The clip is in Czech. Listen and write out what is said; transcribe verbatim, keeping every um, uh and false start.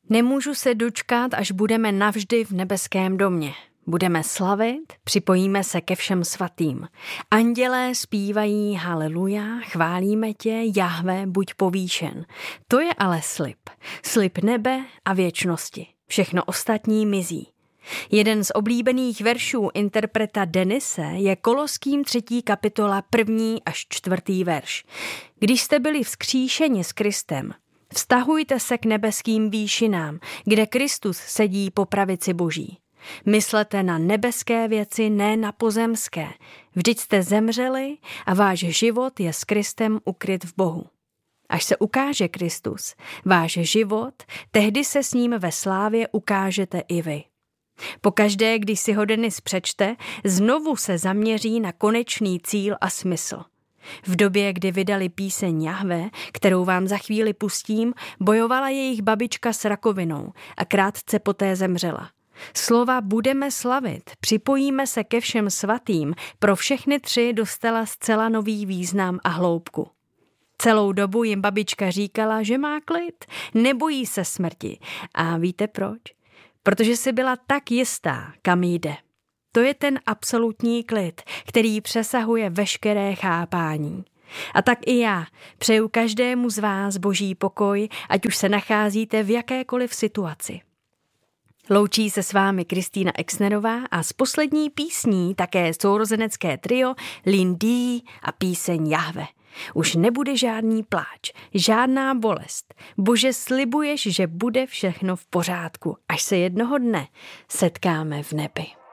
Nemůžu se dočkat, až budeme navždy v nebeském domě. Budeme slavit, připojíme se ke všem svatým. Andělé zpívají haleluja, chválíme tě, Jahve, buď povýšen. To je ale slib. Slib nebe a věčnosti. Všechno ostatní mizí. Jeden z oblíbených veršů interpreta Denise je Koloským třetí kapitola první až čtvrtý verš. Když jste byli vzkříšeni s Kristem, vztahujte se k nebeským výšinám, kde Kristus sedí po pravici Boží. Myslete na nebeské věci, ne na pozemské. Vždyť jste zemřeli a váš život je s Kristem ukryt v Bohu. Až se ukáže Kristus, váš život, tehdy se s ním ve slávě ukážete i vy. Pokaždé, když si ho Denis přečte, znovu se zaměří na konečný cíl a smysl. V době, kdy vydali píseň Jahve, kterou vám za chvíli pustím, bojovala jejich babička s rakovinou a krátce poté zemřela. Slova budeme slavit, připojíme se ke všem svatým, pro všechny tři dostala zcela nový význam a hloubku. Celou dobu jim babička říkala, že má klid, nebojí se smrti. A víte proč? Protože si byla tak jistá, kam jde. To je ten absolutní klid, který přesahuje veškeré chápání. A tak i já přeju každému z vás boží pokoj, ať už se nacházíte v jakékoliv situaci. Loučí se s vámi Kristýna Exnerová a s poslední písní také sourozenecké trio Lindy a píseň Jahve. Už nebude žádný pláč, žádná bolest. Bože, slibuješ, že bude všechno v pořádku, až se jednoho dne setkáme v nebi.